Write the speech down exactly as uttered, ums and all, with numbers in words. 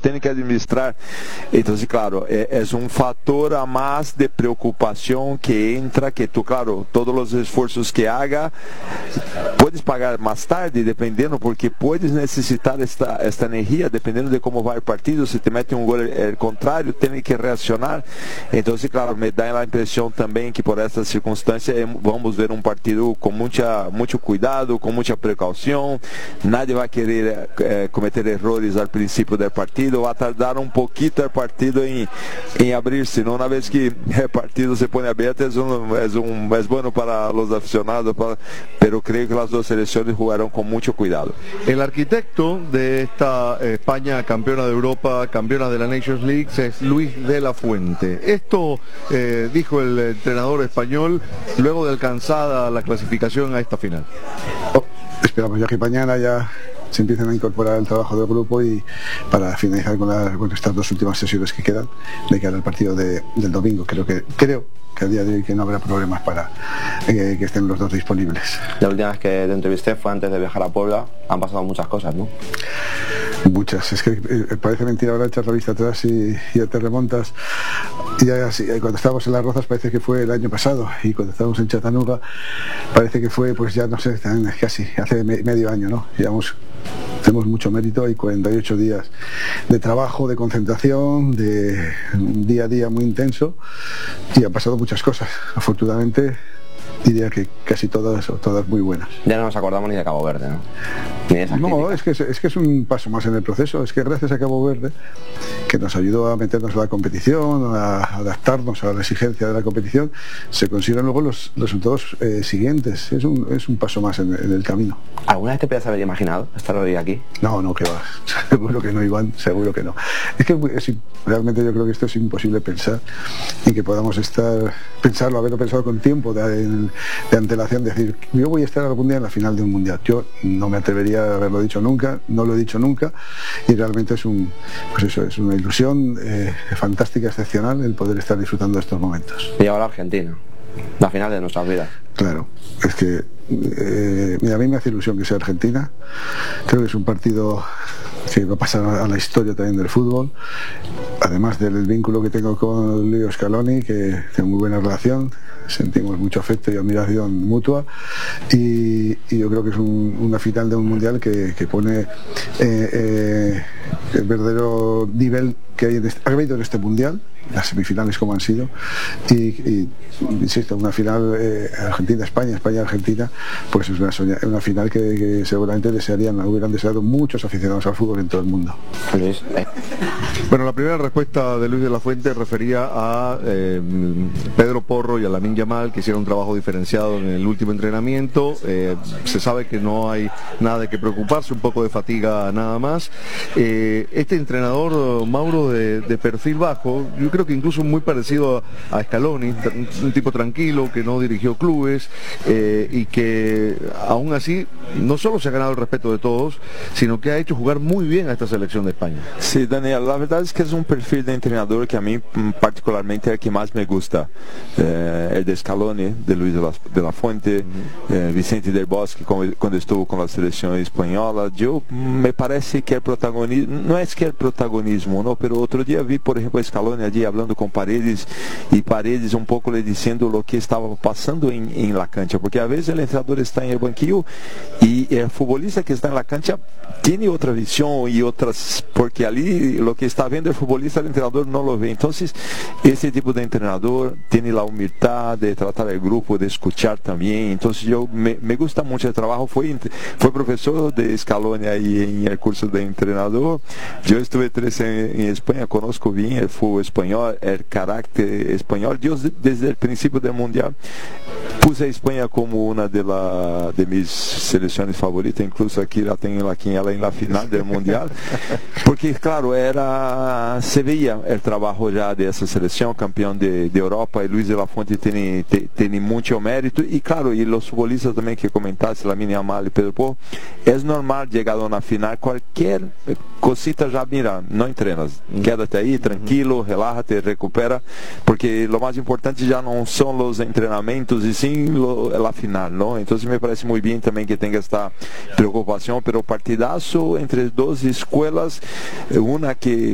tienen que administrar. Entonces, claro, es un factor a más de preocupación que entra, que tú, claro, todos los esfuerzos que haga, puedes pagar más tarde, dependiendo, porque puedes necesitar esta, esta energía, dependiendo de cómo va el partido. Si te mete un gol el contrario, tiene que reaccionar. Entonces, claro, me da la impresión también que por esta circunstancia vamos a ver un partido con mucha, mucho cuidado, con mucha precaución. Nadie va a querer eh, cometer errores al principio del partido. Va a tardar un poquito el partido en, en abrirse, ¿no? Una vez que el partido se pone abierto, es, un, es, un, es bueno para los aficionados, para, pero creo que las dos selecciones jugarán con mucho cuidado. El arquitecto de esta España campeona de Europa, campeona de la Nations League, es Luis de la Fuente. Esto eh, dijo el entrenador español luego de alcanzada la clasificación a esta final. Oh, esperamos ya que mañana ya se empiecen a incorporar el trabajo del grupo y para finalizar con, la, con estas dos últimas sesiones que quedan de cara al partido de, del domingo. Creo que creo que a día de hoy que no habrá problemas para eh, que estén los dos disponibles. La última vez que te entrevisté fue antes de viajar a Puebla. Han pasado muchas cosas, ¿no? Muchas, es que eh, parece mentira ahora echar la vista atrás y, y ya te remontas. Y ya, así, cuando estábamos en Las Rozas parece que fue el año pasado, y cuando estábamos en Chattanooga parece que fue, pues ya no sé, casi hace me, medio año, ¿no? Llevamos, tenemos mucho mérito y cuarenta y ocho días de trabajo, de concentración, de un día a día muy intenso, y han pasado muchas cosas. Afortunadamente diría que casi todas, todas muy buenas. Ya no nos acordamos ni de Cabo Verde, ¿no? Ni de esas no, es que es, es que es un paso más en el proceso. Es que gracias a Cabo Verde, que nos ayudó a meternos en la competición, a adaptarnos a la exigencia de la competición, se consiguen luego los resultados eh, siguientes. Es un, es un paso más en, en el camino. ¿Alguna vez te podías haber imaginado estar hoy aquí? No, no, que va. Seguro que no, Iván, seguro que no. Es que es, realmente yo creo que esto es imposible pensar, y que podamos estar, pensarlo, haberlo pensado con tiempo de, de antelación, decir, yo voy a estar algún día en la final de un mundial. Yo no me atrevería a haberlo dicho nunca, no lo he dicho nunca, y realmente es un, pues eso, es una ilusión eh, fantástica, excepcional, el poder estar disfrutando de estos momentos. Y ahora Argentina, la final de nuestras vidas. Claro, es que eh, mira, a mí me hace ilusión que sea Argentina. Creo que es un partido que va a pasar a la historia también del fútbol, además del vínculo que tengo con Leo Scaloni, que tengo muy buena relación, sentimos mucho afecto y admiración mutua, y, y yo creo que es un, una final de un mundial que, que pone eh, eh, el verdadero nivel que hay en este, ha habido en este mundial, las semifinales como han sido, y, y insisto, una final eh, Argentina-España, España-Argentina, pues es una, soña, una final que, que seguramente desearían, hubieran deseado muchos aficionados al fútbol en todo el mundo. Luis, eh. Bueno, la primera respuesta de Luis de la Fuente refería a eh, Pedro Porro y a Lamine Yamal, que hicieron un trabajo diferenciado en el último entrenamiento. Eh, se sabe que no hay nada de que preocuparse, un poco de fatiga nada más. Eh, este entrenador, Mauro, de, de perfil bajo, yo creo que incluso muy parecido a, a Scaloni, un, un tipo tranquilo que no dirigió clubes eh, y que aún así no solo se ha ganado el respeto de todos, sino que ha hecho jugar muy bien a esta selección de España. Sí, Daniel, la verdad es que es un perfil de entrenador que a mí particularmente es el que más me gusta, eh, el de Scaloni, de Luis de la, de la Fuente, uh-huh. eh, Vicente del Bosque cuando estuvo con la selección española. Yo me parece que el protagonismo, no es que el protagonismo, no, pero otro día vi, por ejemplo, a Scaloni allí hablando con Paredes, y Paredes un poco le diciendo lo que estaba pasando en, en la cancha, porque a veces el entrenador está en el banquillo y el futbolista que está en la cancha tiene otra visión y otras, porque allí lo que está viendo el futbolista, el entrenador no lo ve. Entonces, ese tipo de entrenador tiene la humildad de tratar el grupo, de escuchar también. Entonces, yo me, me gusta mucho el trabajo. Fui, fui profesor de Scaloni ahí en el curso de entrenador. Yo estuve tres en, en España, conozco bien el fútbol español, el carácter español. Yo desde el principio del mundial puse a España como una de, la, de mis selecciones favoritas, incluso aquí la tengo aquí en la final del mundial, porque claro, era, se veía el trabajo ya de esa selección, campeón de, de Europa, y Luis de la Fuente tiene, tiene mucho mérito, y claro, y los futbolistas también que comentaste, Lamine Yamal y Pedro Porro, es normal llegar a una final, cualquier cosita ya, mira, no entrenas, quédate ahí, tranquilo, relájate, recupera, porque lo más importante ya no son los entrenamientos, y sí lo, la final, ¿no? Entonces me parece muy bien también que tenga esta preocupación, pero partidazo entre dos escuelas, una que